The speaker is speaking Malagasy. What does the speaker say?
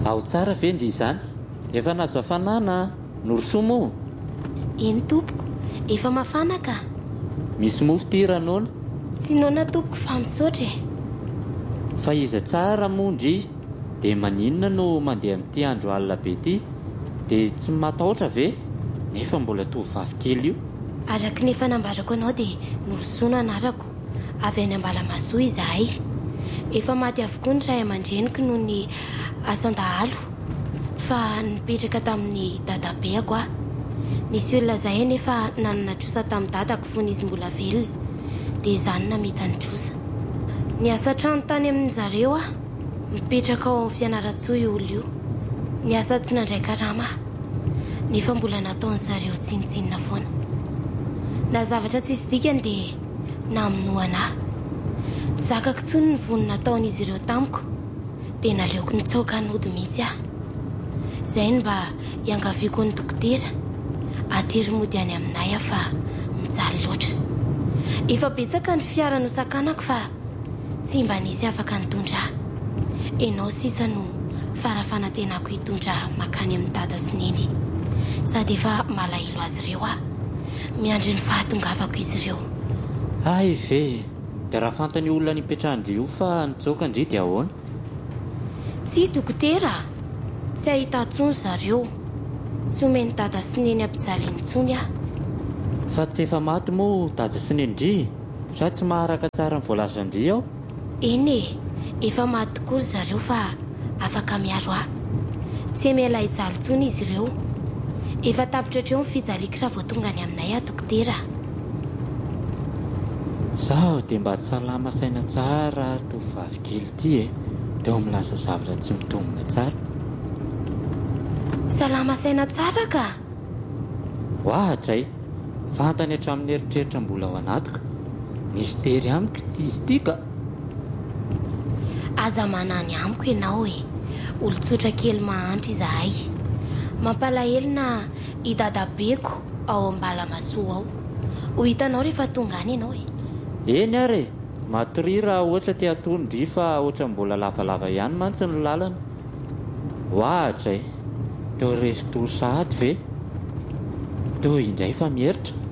Ao tsara ve ndry izany? Efa nazo hafanana Norosoa moa? Eny tompoko, efa mafana ka. Misy mofo ty ranona? Tsy noana tompoko fa misaotra e. Fa iza tsara moa ndry, dia maninona no mandeha amin'ity andro alina be ty? Dia tsy matahotra ve? Nefa mbola tovovavy kely io. Araka ny efa nambarako anao dia Norosoa no anarako. Avy any Ambalamasoa izahay. Efa maty avokoa ny ray aman-dreniko noho ny asan-dahalo. Fa nipetraka tamin'ny dadabeako aho. Nisy olona izay nefa nanana trosa tamin'ny dadako fony izy mbola velona. Dia izany namita ny trosa. Niasa trano tany amin'ny zareo aho. Mipetraka ao amin'ny fianaratsoa io olo io. Niasa tsy nandray karama. Nefa mbola nataon'ny zareo tsinitsinina foana. Na zavatra tsisy dikany dia naminoana ahy. Zakako tsony ny vono nataon'izy ireo tamiko. Dia naleoko nitsaoka nody mihitsy aho. Izay ny mba iangaviako ny dokotera. Atery mody any aminay aho fa mijaly loatra. Efa betsaka ny fiara no sakanako fa tsy mba nisy afaka nitondra ahy. Enao sisa no farafanantenako hitondra makany amin'ny dada sy neny. Sady efa malahelo azy ireo aho. Miandry ny fahatongavako izy ireo. Ay ve, dia raha fantany olona nipetrahany io fa nitsoaka ndry dia ahoana? Tsy dokotera. Tsy ahita tsony zareo. Tsy omeny dada sy neny ampijaly intsony aho. Fa tsy efa maty moa dada sy neny ndry? Sa tsy maharaka tsara ny voalazandry aho? Eny e, efa maty tokoa zareo fa afaka miaro aho. Tsy mela hijaly tsony izy ireo. Efa tapitra hatreo ny fijaliako raha vao tonga any aminay aho dokotera. Zaho dia mba tsy salama saina tsara tovovavy kely ity e. Dia ao milaza zavatra tsy mitomina tsara. Salama saina tsara ka. Ohatray, fantany hatramin'ny eritreritra mbola ao anatiko. Misy tery amiko ity izy ity ka. Aza manany amiko ianao e. Olon-tsotra kely mahantra izahay. Mampalahelo na idadabeko ao Ambalamasoa ao. Ho hitanao rehefa tonga any ianao e. Eny ary, matory raha ohatra ty atondry fa ohatra mbola lavalava ihany mantsy ny lalana. Ohatray, teo resto sahady ve? Teo indray fa mieritra.